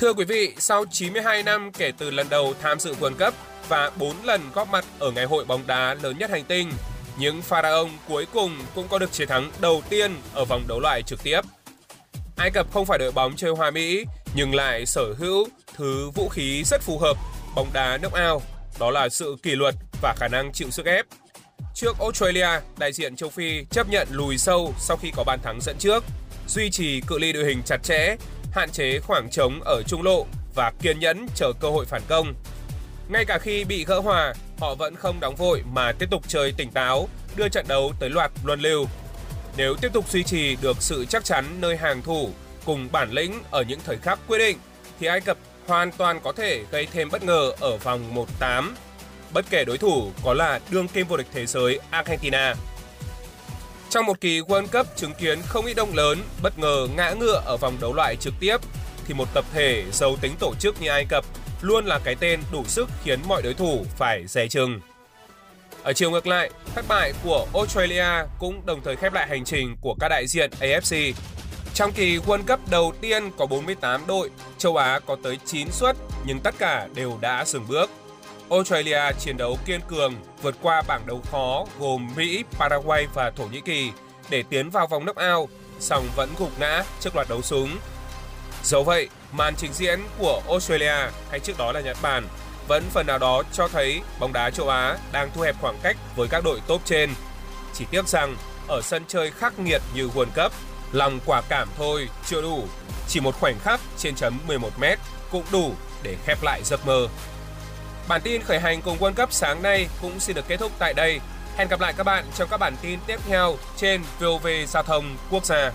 Thưa quý vị, sau 92 năm kể từ lần đầu tham dự World Cup và 4 lần góp mặt ở ngày hội bóng đá lớn nhất hành tinh, những Pharaoh cuối cùng cũng có được chiến thắng đầu tiên ở vòng đấu loại trực tiếp. Ai Cập không phải đội bóng chơi hoa mỹ, nhưng lại sở hữu thứ vũ khí rất phù hợp, bóng đá knock-out, đó là sự kỷ luật và khả năng chịu sức ép. Trước Australia, đại diện châu Phi chấp nhận lùi sâu sau khi có bàn thắng dẫn trước, duy trì cự ly đội hình chặt chẽ, hạn chế khoảng trống ở trung lộ và kiên nhẫn chờ cơ hội phản công. Ngay cả khi bị gỡ hòa, họ vẫn không đóng vội mà tiếp tục chơi tỉnh táo, đưa trận đấu tới loạt luân lưu. Nếu tiếp tục duy trì được sự chắc chắn nơi hàng thủ cùng bản lĩnh ở những thời khắc quyết định, thì Ai Cập hoàn toàn có thể gây thêm bất ngờ ở vòng 1/8, bất kể đối thủ có là đương kim vô địch thế giới Argentina. Trong một kỳ World Cup chứng kiến không ít đông lớn bất ngờ ngã ngựa ở vòng đấu loại trực tiếp, thì một tập thể giàu tính tổ chức như Ai Cập luôn là cái tên đủ sức khiến mọi đối thủ phải dè chừng. Ở chiều ngược lại, thất bại của Australia cũng đồng thời khép lại hành trình của các đại diện AFC. Trong kỳ World Cup đầu tiên có 48 đội, châu Á có tới 9 suất nhưng tất cả đều đã dừng bước. Australia chiến đấu kiên cường vượt qua bảng đấu khó gồm Mỹ, Paraguay và Thổ Nhĩ Kỳ để tiến vào vòng knock-out, song vẫn gục ngã trước loạt đấu súng. Dẫu vậy, màn trình diễn của Australia hay trước đó là Nhật Bản vẫn phần nào đó cho thấy bóng đá châu Á đang thu hẹp khoảng cách với các đội top trên. Chỉ tiếc rằng ở sân chơi khắc nghiệt như World Cup, lòng quả cảm thôi chưa đủ, chỉ một khoảnh khắc trên chấm 11m cũng đủ để khép lại giấc mơ. Bản tin khởi hành cùng World Cup sáng nay cũng xin được kết thúc tại đây. Hẹn gặp lại các bạn trong các bản tin tiếp theo trên VOV Giao thông Quốc gia.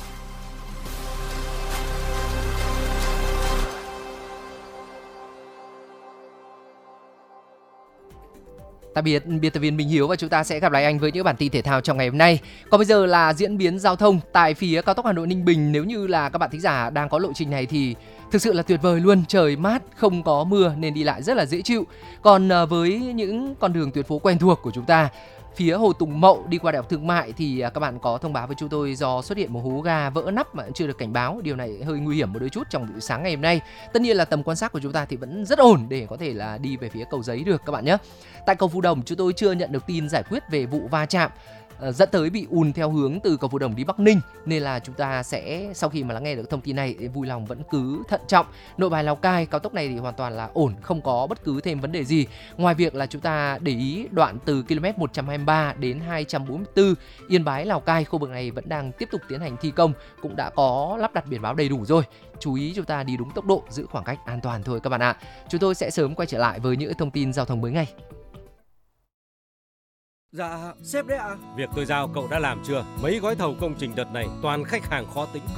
Tạm biệt biên tập viên Minh Hiếu và chúng ta sẽ gặp lại anh với những bản tin thể thao trong ngày hôm nay. Còn bây giờ là diễn biến giao thông tại phía cao tốc Hà Nội Ninh Bình. Nếu như là các bạn thính giả đang có lộ trình này thì thực sự là tuyệt vời luôn, trời mát, không có mưa nên đi lại rất là dễ chịu. Còn với những con đường tuyến phố quen thuộc của chúng ta, phía Hồ Tùng Mậu đi qua Đại học Thương mại thì các bạn có thông báo với chúng tôi do xuất hiện một hố ga vỡ nắp mà chưa được cảnh báo. Điều này hơi nguy hiểm một đôi chút trong buổi sáng ngày hôm nay. Tất nhiên là tầm quan sát của chúng ta thì vẫn rất ổn để có thể là đi về phía Cầu Giấy được các bạn nhé. Tại cầu Phú Đồng chúng tôi chưa nhận được tin giải quyết về vụ va chạm dẫn tới bị ùn theo hướng từ cầu Phú Đồng đi Bắc Ninh, nên là chúng ta sẽ sau khi mà lắng nghe được thông tin này vui lòng vẫn cứ thận trọng. Nội Bài Lào Cai cao tốc này thì hoàn toàn là ổn, không có bất cứ thêm vấn đề gì ngoài việc là chúng ta để ý đoạn từ km 123 đến 244 Yên Bái Lào Cai, khu vực này vẫn đang tiếp tục tiến hành thi công, cũng đã có lắp đặt biển báo đầy đủ rồi. Chú ý chúng ta đi đúng tốc độ, giữ khoảng cách an toàn thôi các bạn ạ. Chúng tôi sẽ sớm quay trở lại với những thông tin giao thông mới ngay. Dạ, sếp đấy ạ. Việc tôi giao cậu đã làm chưa? Mấy gói thầu công trình đợt này toàn khách hàng khó tính.